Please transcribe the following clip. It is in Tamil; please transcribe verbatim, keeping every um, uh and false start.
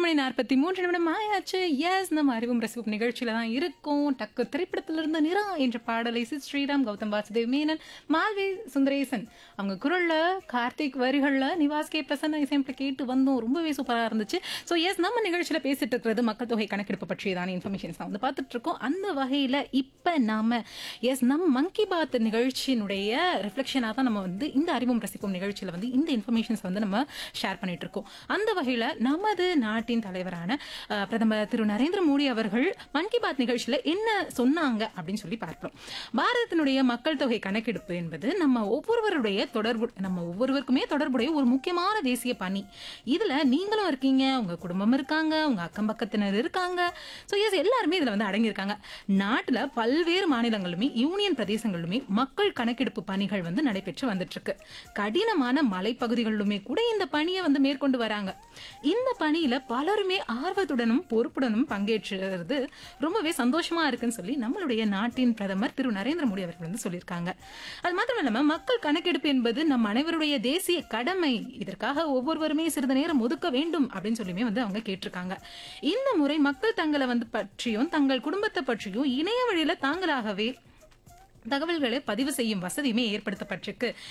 மணி நாற்பத்தி மூன்று நிமிடம் ஆயாச்சு. எஸ் நம்ம அறிவும் ரசிப்பும் நிகழ்ச்சியில தான் இருக்கோம். டக்கு திரைப்படத்திலிருந்து நிரா என்ற பாடலை சி ஸ்ரீராம், கௌதம் வாசுதேவ் மேனன், மால்வி சுந்தரேசன் அவங்க குரல்ல, கார்த்திக் வரிகள்ல, நிவாஸ் கே பிரசன்ன இசையமைப்பில் கேட்டு வந்தோம். ரொம்பவே சூப்பராக இருந்துச்சு. ஸோ எஸ் நம்ம நிகழ்ச்சியில் பேசிட்டு இருக்கிறது மக்கள் தொகை கணக்கெடுப்பு பற்றியதான இன்ஃபர்மேஷன்ஸ் தான் வந்து பார்த்துட்டு இருக்கோம். அந்த வகையில் இப்போ நாம எஸ் நம் மங்கி பாத் நிகழ்ச்சியினுடைய ரிஃப்ளெக்ஷனாக தான் நம்ம வந்து இந்த அறிவும் ரசிப்பும் நிகழ்ச்சியில் வந்து இந்த இன்ஃபர்மேஷன்ஸ் வந்து நம்ம ஷேர் பண்ணிட்டு இருக்கோம். அந்த வகையில் நமது நாட்டின் தலைவரான அஹ், பிரதமர் திரு நரேந்திர மோடி அவர்கள் மன் கி பாத் நிகழ்ச்சியில் என்ன சொன்னாங்க அப்படின்னு சொல்லி பார்ப்போம். பாரதத்தினுடைய மக்கள் தொகை கணக்கெடுப்பு என்பது நம்ம ஒவ்வொருவருடைய தொடர்பு நம்ம ஒவ்வொருவருக்குமே தொடர்புடைய ஒரு முக்கியமான தேசிய பணி. இதுல நீங்களும் இருக்கீங்க, உங்க குடும்பம் இருக்காங்க, உங்க அக்கம் பக்கத்தினர் இருக்காங்க. ஸோ எஸ் எல்லாருமே இதுல வந்து அடங்கியிருக்காங்க. நாட்டுல பல்வேறு மாநிலங்களுமே யூனியன் பிரதேசங்களுமே மக்கள் கணக்கெடுப்பு பணிகள் வந்து நடைபெற்று வந்துட்டு இருக்கு. கடினமான மலைப்பகுதிகளிலுமே கூட இந்த பணியை வந்து மேற்கொண்டு வராங்க. இந்த பணியில பலருமே ஆர்வத்துடனும் பொறுப்புடனும் பங்கேற்றது ரொம்பவே சந்தோஷமா இருக்குன்னு சொல்லி நம்மளுடைய நாட்டின் பிரதமர் திரு நரேந்திர மோடி அவர்கள் வந்து சொல்லியிருக்காங்க. அது மாத்திரம் இல்லாம மக்கள் கணக்கெடுப்பு என்பது நம் அனைவருடைய தேசிய கடமை. இதற்காக ஒவ்வொருவருமே சிறிது நேரம் ஒதுக்க வேண்டும் அப்படின்னு சொல்லியுமே வந்து அவங்க கேட்டிருக்காங்க. இந்த முறை மக்கள் தங்களை வந்து பற்றியும் தங்கள் குடும்பத்தை பற்றியும் இணைய வழியில தாங்களாகவே தகவல்களை பதிவு செய்யும் வசதியுமே ஏற்படுத்தப்பட்டிருக்கு.